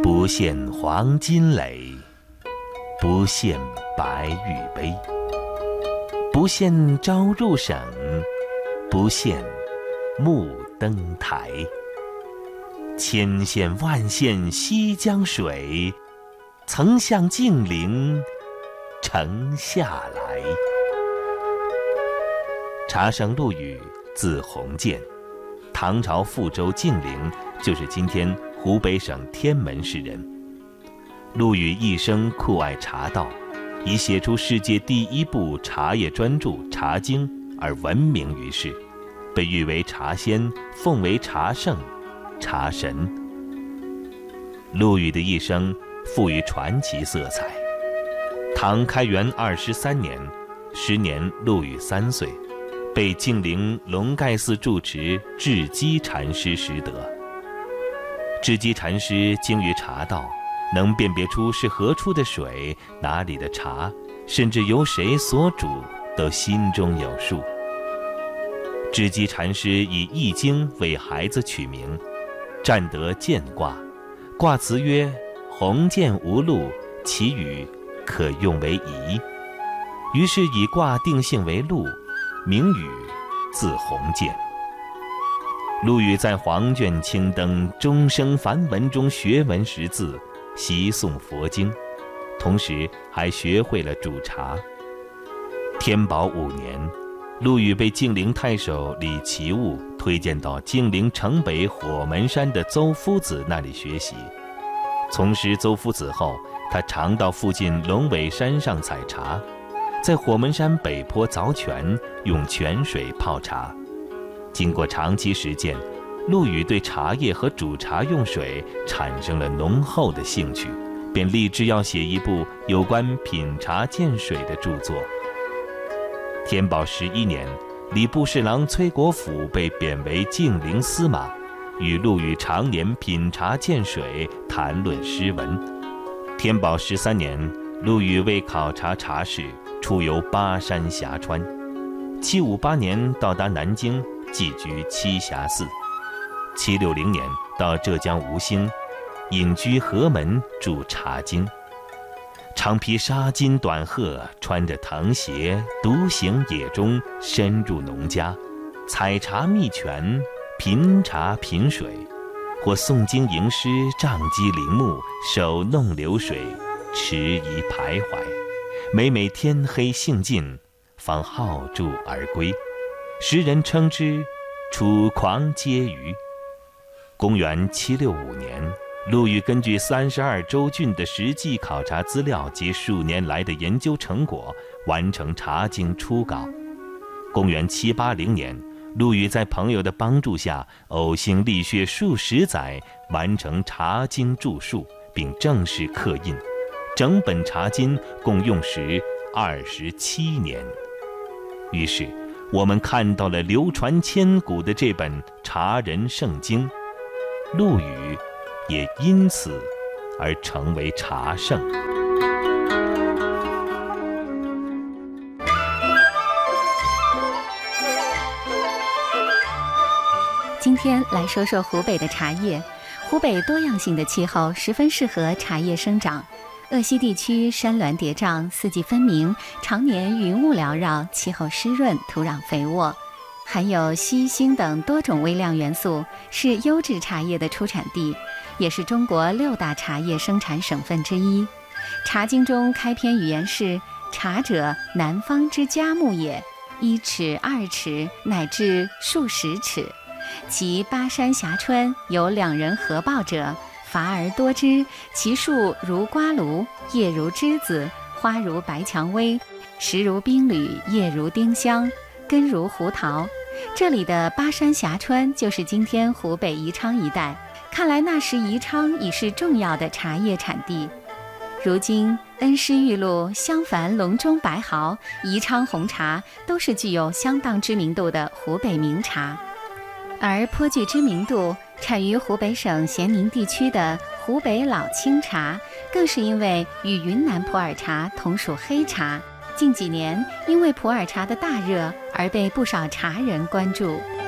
不羡黄金垒，不羡白玉杯，不羡朝入省，不羡暮登台。千羡万羡西江水，曾向净陵城下来。茶圣陆羽，字鸿渐，唐朝富州净陵，就是今天湖北省天门市人。陆羽一生酷爱茶道，以写出世界第一部茶叶专著《茶经》而闻名于世，被誉为茶仙，奉为茶圣、茶神。陆羽的一生富于传奇色彩。唐开元23年，时年陆羽3岁，被净陵龙盖寺住持智积禅师识得。智积禅师精于茶道，能辨别出是何处的水，哪里的茶，甚至由谁所煮，都心中有数。智积禅师以《易经》为孩子取名，占得健卦，卦辞曰：鸿渐无路，其羽可用为仪。于是以卦定性为陆，名羽，字鸿渐。陆羽在黄卷青灯、终生梵文中学文识字，习诵佛经，同时还学会了煮茶。天宝5年，陆羽被净陵太守李奇物推荐到净陵城北火门山的邹夫子那里学习。从师邹夫子后，他常到附近龙尾山上采茶，在火门山北坡凿泉，用泉水泡茶。经过长期实践，陆羽对茶叶和煮茶用水产生了浓厚的兴趣，便立志要写一部有关品茶见水的著作。天宝11年，礼部侍郎崔国辅被贬为净陵司马，与陆羽常年品茶见水，谈论诗文。天宝13年，陆羽为考察茶事，出游巴山峡川。758年到达南京，寄居栖霞寺。760年到浙江吴兴，隐居河门，著《茶经》。常披纱巾短褐，穿着藤鞋，独行野中，深入农家，采茶觅泉，品茶品水，或诵经吟诗，杖击陵墓，手弄流水，迟疑徘徊，每每天黑兴尽，方好住而归。时人称之楚狂嗟余。公元765年，陆羽根据32州郡的实际考察资料及数年来的研究成果，完成《茶经》初稿。公元780年，陆羽在朋友的帮助下，呕心沥血数十载，完成《茶经》著述，并正式刻印。整本《茶经》共用时27年。于是，我们看到了流传千古的这本茶人圣经，陆羽也因此而成为茶圣。 今天来说说湖北的茶叶。湖北多样性的气候十分适合茶叶生长。鄂西地区山峦叠嶂，四季分明，常年云雾缭绕，气候湿润，土壤肥沃，含有硒、锌等多种微量元素，是优质茶叶的出产地，也是中国6大茶叶生产省份之一。《茶经》中开篇语言是：茶者，南方之佳木也，1尺2尺，乃至数十尺。其巴山峡川有2人合抱者，伐而多枝，其树如瓜蘆，叶如栀子，花如白蔷薇，实如冰缕，叶如丁香，根如胡桃。这里的巴山峡川就是今天湖北宜昌一带，看来那时宜昌已是重要的茶叶产地。如今恩施玉露、襄樊隆中白毫、宜昌红茶都是具有相当知名度的湖北名茶。而颇具知名度，产于湖北省咸宁地区的湖北老清茶，更是因为与云南普洱茶同属黑茶，近几年因为普洱茶的大热而被不少茶人关注。